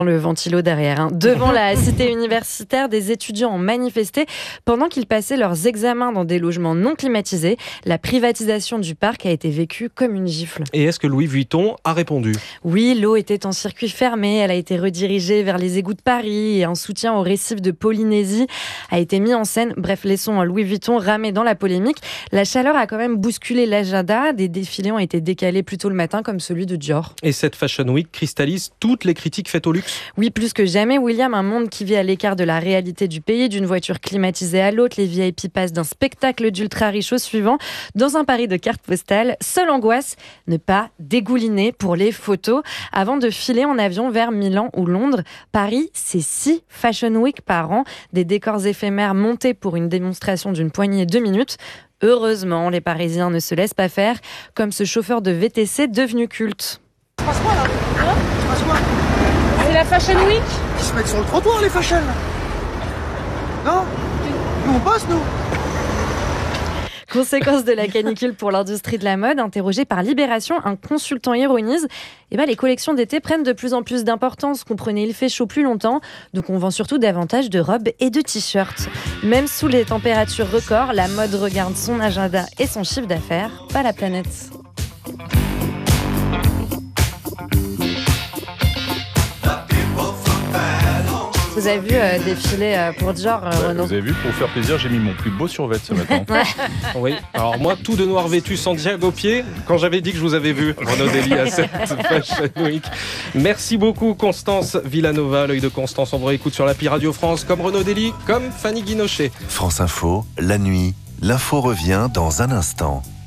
Le ventilo derrière. Devant la cité universitaire, des étudiants ont manifesté pendant qu'ils passaient leurs examens dans des logements non climatisés. La privatisation du parc a été vécue comme une gifle. Et est-ce que Louis Vuitton a répondu ? Oui, l'eau était en circuit fermé. Elle a été redirigée vers les égouts de Paris et un soutien au récif de Polynésie a été mis en scène. Bref, laissons Louis Vuitton ramer dans la polémique. La chaleur a quand même bousculé l'agenda. Des défilés ont été décalés plus tôt le matin, comme celui de Dior. Et cette Fashion Week cristallise toutes les critiques faites au luxe. Oui, plus que jamais, William, un monde qui vit à l'écart de la réalité du pays, d'une voiture climatisée à l'autre, les VIP passent d'un spectacle d'ultra riche au suivant, dans un Paris de cartes postales. Seule angoisse, ne pas dégouliner pour les photos avant de filer en avion vers Milan ou Londres. Paris, c'est 6 Fashion Week par an, des décors éphémères montés pour une démonstration d'une poignée de minutes. Heureusement, les Parisiens ne se laissent pas faire, comme ce chauffeur de VTC devenu culte. Passe-moi là, passe-moi. C'est la Fashion Week. Ils se mettent sur le trottoir les fashion. Non, nous on passe nous. Conséquence de la canicule pour l'industrie de la mode, interrogé par Libération, un consultant ironise, les collections d'été prennent de plus en plus d'importance. Comprenez, il fait chaud plus longtemps, donc on vend surtout davantage de robes et de t-shirts. Même sous les températures records, la mode regarde son agenda et son chiffre d'affaires, pas la planète. Vous avez vu défiler pour Dior, Renaud? Vous avez vu, pour vous faire plaisir, j'ai mis mon plus beau survêt ce matin. Oui, alors moi, tout de noir vêtu, Santiago au pied, quand j'avais dit que je vous avais vu, Renaud Dely, à cette Fashion Week. Merci beaucoup, Constance Villanova. L'œil de Constance, on vous réécoute sur l'appli Radio France, comme Renaud Dely, comme Fanny Guinochet. France Info, la nuit, l'info revient dans un instant.